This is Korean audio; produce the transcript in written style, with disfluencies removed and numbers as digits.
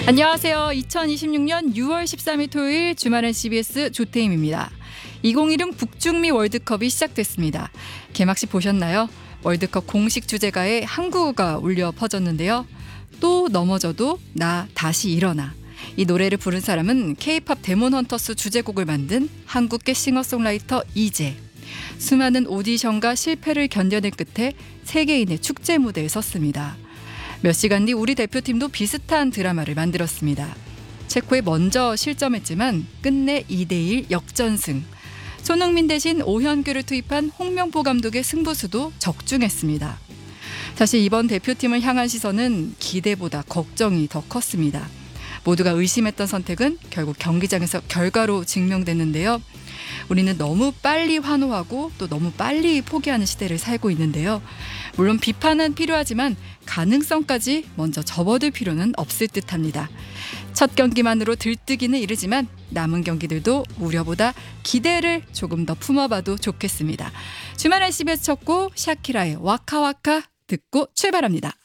안녕하세요. 2026년 6월 13일 토요일 주말엔 CBS 조태임입니다. 2026 북중미 월드컵이 시작됐습니다. 개막식 보셨나요? 월드컵 공식 주제가에 한국어가 울려 퍼졌는데요. 또 넘어져도 나 다시 일어나. 이 노래를 부른 사람은 K-팝 데몬헌터스 주제곡을 만든 한국계 싱어송라이터 이재. 수많은 오디션과 실패를 견뎌낸 끝에 세계인의 축제 무대에 섰습니다. 몇 시간 뒤 우리 대표팀도 비슷한 드라마를 만들었습니다. 체코에 먼저 실점했지만 끝내 2대1 역전승. 손흥민 대신 오현규를 투입한 홍명보 감독의 승부수도 적중했습니다. 사실 이번 대표팀을 향한 시선은 기대보다 걱정이 더 컸습니다. 모두가 의심했던 선택은 결국 경기장에서 결과로 증명됐는데요. 우리는 너무 빨리 환호하고 또 너무 빨리 포기하는 시대를 살고 있는데요. 물론 비판은 필요하지만 가능성까지 먼저 접어들 필요는 없을 듯합니다. 첫 경기만으로 들뜨기는 이르지만 남은 경기들도 우려보다 기대를 조금 더 품어봐도 좋겠습니다. 주말엔 CBS 첫 곡 샤키라의 와카와카 듣고 출발합니다.